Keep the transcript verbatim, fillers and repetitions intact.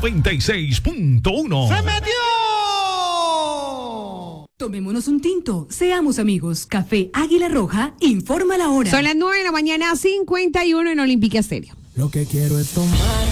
noventa y seis punto uno. ¡Se metió! Tomémonos un tinto, seamos amigos. Café Águila Roja, informa la hora. Son las nueve de la mañana, cincuenta y uno en Olímpica Estéreo. Lo que quiero es tomar